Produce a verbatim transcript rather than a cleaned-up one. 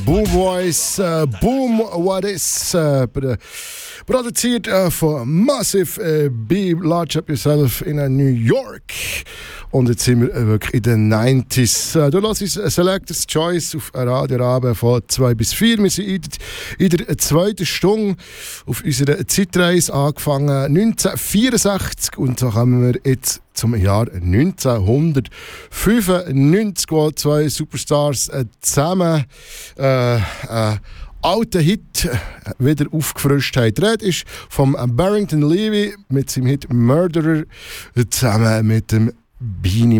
Boom Voice, uh, Boom What Is, uh, produziert uh, von Massive uh, B, Large Up Yourself in uh, New York. Und jetzt sind wir wirklich in den neunziger. Du hörst Selector's Choice auf Radio Rabe von zwei bis vier. Wir sind in der zweiten Stunde auf unserer Zeitreise angefangen neunzehnhundertvierundsechzig und so kommen wir jetzt zum Jahr neunzehnhundertfünfundneunzig, wo zwei Superstars äh, zusammen äh, äh, alten Hit wieder aufgefrischt haben. Die Rede ist vom Barrington Levy mit seinem Hit Murderer zusammen mit dem Beanie